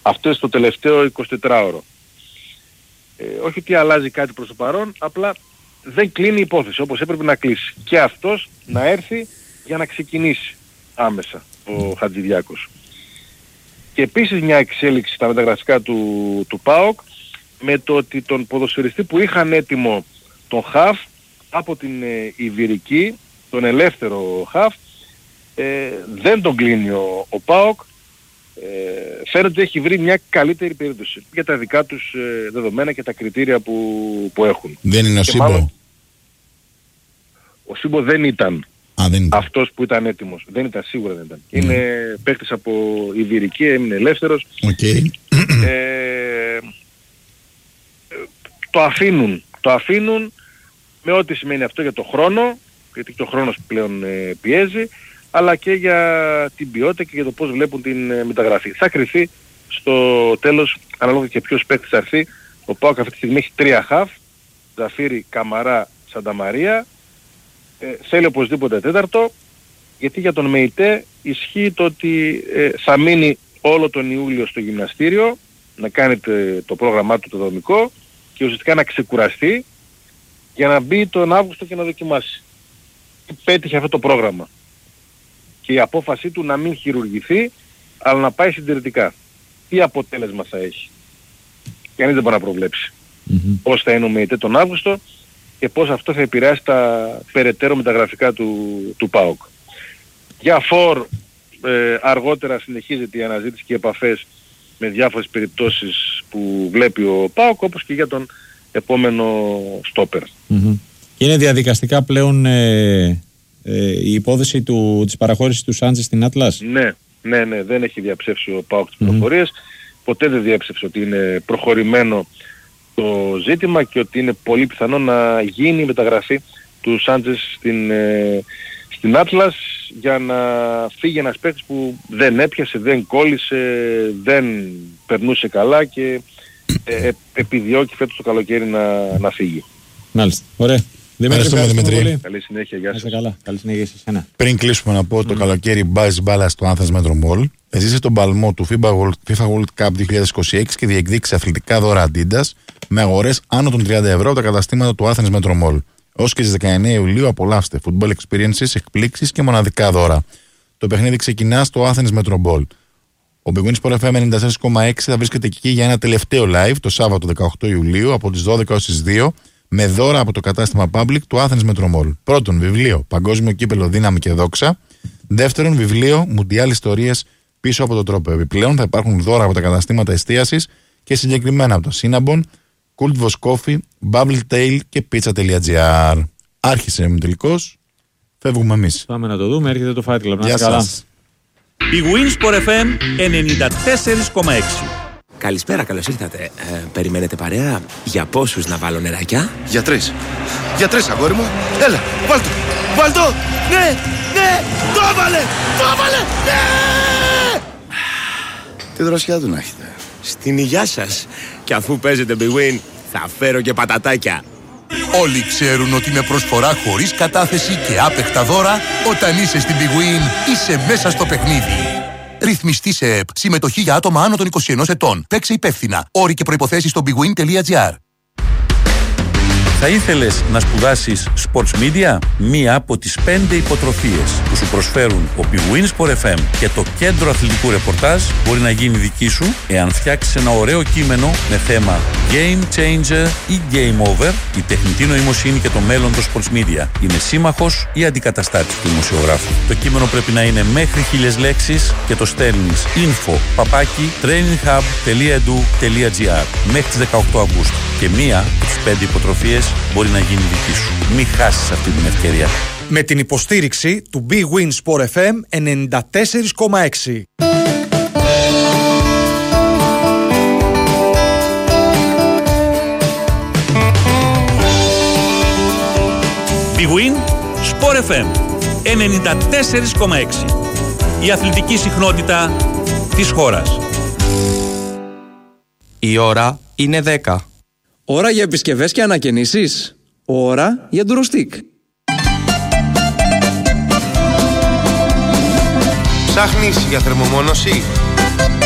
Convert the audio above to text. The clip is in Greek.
Αυτό στο τελευταίο 24ωρο. Όχι ότι αλλάζει κάτι προς το παρόν, απλά δεν κλείνει η υπόθεση όπως έπρεπε να κλείσει. Και αυτός να έρθει για να ξεκινήσει άμεσα ο Χατζηδιάκος. Και επίσης μια εξέλιξη στα μεταγραφικά του ΠΑΟΚ, με το ότι τον ποδοσφαιριστή που είχαν έτοιμο τον Χαφ από την Ιβηρική, τον ελεύθερο Χαφ, δεν τον κλείνει ο ΠΑΟΚ. Φαίνεται ότι έχει βρει μια καλύτερη περίπτωση για τα δικά τους δεδομένα και τα κριτήρια που έχουν. Δεν είναι ο Σίμπο? Ο Σίμπο δεν ήταν αυτός που ήταν έτοιμος. Δεν ήταν, σίγουρα δεν ήταν. Είναι παίκτης από Ιβηρική, έμεινε ελεύθερος. Okay. Το αφήνουν με ό,τι σημαίνει αυτό για το χρόνο, γιατί και ο χρόνος πλέον πιέζει, αλλά και για την ποιότητα και για το πώς βλέπουν την μεταγραφή. Θα κριθεί στο τέλος, ανάλογα και ποιος παίκτης θα έρθει. Ο ΠΑΟΚ αυτή τη στιγμή έχει 3 χαφ, Ζαφίρι, Καμαρά, Σανταμαρία. Θέλει οπωσδήποτε τέταρτο, γιατί για τον ΜΕΙΤΕ ισχύει το ότι θα μείνει όλο τον Ιούλιο στο γυμναστήριο, να κάνει το πρόγραμμά του το δομικό και ουσιαστικά να ξεκουραστεί για να μπει τον Αύγουστο και να δοκιμάσει. Πέτυχε αυτό το πρόγραμμα. Και η απόφασή του να μην χειρουργηθεί, αλλά να πάει συντηρητικά. Τι αποτέλεσμα θα έχει? Κανείς δεν μπορεί να προβλέψει. Πώς θα είναι ο ΜΕΙΤΕ τον Αύγουστο και πώς αυτό θα επηρεάσει τα περαιτέρω μεταγραφικά του ΠΑΟΚ. Για φόρ αργότερα συνεχίζεται η αναζήτηση και οι επαφές με διάφορες περιπτώσεις που βλέπει ο ΠΑΟΚ, όπως και για τον επόμενο στόπερ. Είναι διαδικαστικά πλέον η υπόθεση της παραχώρησης του Σάντζες στην Άτλας? Ναι, δεν έχει διαψεύσει ο ΠΑΟΚ τις πληροφορίες. Ποτέ δεν διαψεύσει ότι είναι προχωρημένο το ζήτημα και ότι είναι πολύ πιθανό να γίνει η μεταγραφή του Σάντζες στην Άτλας, για να φύγει ένας παίκτης που δεν έπιασε, δεν κόλλησε, δεν περνούσε καλά και επιδιώκει φέτος το καλοκαίρι να φύγει. Μάλιστα. Ωραία. Δημήτρη. Καλή συνέχεια, γεια σας. Καλά. Καλή συνέχεια σε εσένα. Πριν κλείσουμε να πω, το καλοκαίρι μπάζεις μπάλα στο Athens Metro Mall. Ζήσε τον παλμό του FIFA World Cup 2026 και διεκδίκησε αθλητικά δώρα Adidas με αγορές άνω των 30 ευρώ από τα καταστήματα του Athens Metro Mall. Ως και στις 19 Ιουλίου απολαύστε football experiences, εκπλήξεις και μοναδικά δώρα. Το παιχνίδι ξεκινά στο Athens Metro Mall. Ο Big Win Sport FM 94,6 θα βρίσκεται εκεί για ένα τελευταίο live το Σάββατο 18 Ιουλίου από τις 12 ως τις 2 με δώρα από το κατάστημα Public του Athens Metro Mall. Πρώτον, βιβλίο Παγκόσμιο Κύπελλο Δύναμη και Δόξα. Δεύτερον, βιβλίο Μουντιάλ Ιστορίες πίσω από το τρόπο. Επιπλέον θα υπάρχουν δώρα από τα καταστήματα εστίασης και συγκεκριμένα από το Cinnabon, Cult Voss Coffee, Bubble Tail και Pizza.gr. Άρχισε με τελικός. Φεύγουμε εμείς. Πάμε να το δούμε. Έρχεται το Fight Club. Γεια σας. Big Win Sport FM 94,6. Καλησπέρα, καλώς ήρθατε. Περιμένετε παρέα? Για πόσους να βάλω νεράκια? Για 3. Για 3, αγόρι μου. Έλα, βάλτο. Βάλτο. Ναι, το έβαλε. Ναι. Τι δροσιά του να έχετε. Στην υγειά σας. Και αφού παίζετε Big Win, θα φέρω και πατατάκια. Όλοι ξέρουν ότι με προσφορά χωρίς κατάθεση και άπεχτα δώρα, όταν είσαι στην Big Win, είσαι μέσα στο παιχνίδι. Ρυθμιστή σε ΕΠ. Συμμετοχή για άτομα άνω των 21 ετών. Παίξε υπεύθυνα. Όροι και προϋποθέσεις στο bigwin.gr. Θα ήθελες να σπουδάσεις Sports Media? Μία από τις 5 υποτροφίες που σου προσφέρουν ο Big Win Sport FM και το Κέντρο Αθλητικού Ρεπορτάζ μπορεί να γίνει δική σου εάν φτιάξεις ένα ωραίο κείμενο με θέμα Game Changer ή Game Over. Η τεχνητή νοημοσύνη και το μέλλον των Sports Media είναι σύμμαχος ή αντικαταστάτης του δημοσιογράφου. Το κείμενο πρέπει να είναι μέχρι 1000 λέξεις και το στέλνεις info@traininghub.edu.gr μέχρι τις 18 Αυγούστου. Και μία από τις 5 υποτροφίες μπορεί να γίνει δική σου. Μην χάσεις αυτή την ευκαιρία. Με την υποστήριξη του Big Win Sport FM 94,6. Big Win Sport FM 94,6. Η αθλητική συχνότητα της χώρας. Η ώρα είναι 10. Ώρα για επισκευές και ανακαινήσεις. Ώρα για ντουροστίκ. Ψάχνεις για θερμομόνωση?